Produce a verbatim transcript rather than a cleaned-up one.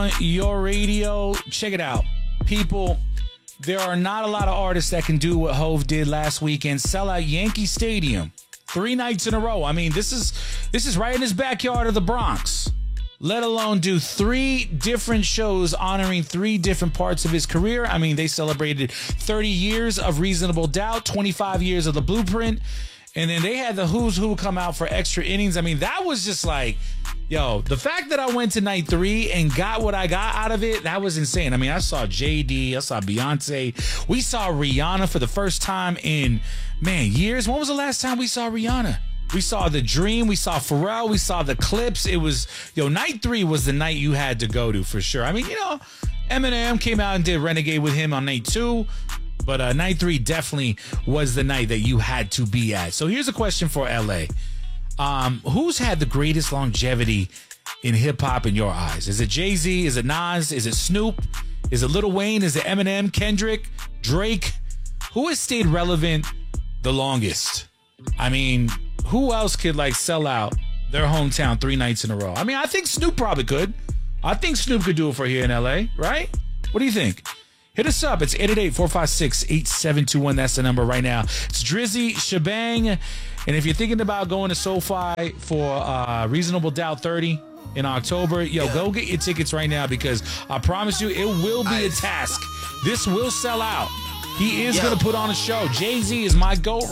on your radio. Check it out. People, there are not a lot of artists that can do what Hove did last weekend. Sell out Yankee Stadium three nights in a row. I mean, this is this is right in his backyard of the Bronx. Let alone do three different shows honoring three different parts of his career. I mean, they celebrated thirty years of Reasonable Doubt, twenty-five years of The Blueprint, and then they had the Who's Who come out for extra innings. I mean, that was just like, yo, the fact that I went to night three and got what I got out of it, that was insane. I mean, I saw J D, I saw Beyonce. We saw Rihanna for the first time in, man, years. When was the last time we saw Rihanna? We saw The Dream. We saw Pharrell. We saw the Clips. It was, yo, night three was the night you had to go to for sure. I mean, you know, Eminem came out and did Renegade with him on night two. But uh, night three definitely was the night that you had to be at. So here's a question for L A. Um, who's had the greatest longevity in hip-hop in your eyes? Is it Jay-Z? Is it Nas? Is it Snoop? Is it Lil Wayne? Is it Eminem? Kendrick? Drake? Who has stayed relevant the longest? I mean, who else could, like, sell out their hometown three nights in a row? I mean, I think Snoop probably could. I think Snoop could do it for here in L A, right? What do you think? Hit us up. It's eight eight eight, four five six, eight seven two one. That's the number right now. It's Drizzy Shebang. And if you're thinking about going to SoFi for uh, Reasonable Doubt thirty in October, yo, go get your tickets right now because I promise you it will be a task. This will sell out. He is going to put on a show. Jay-Z is my GOAT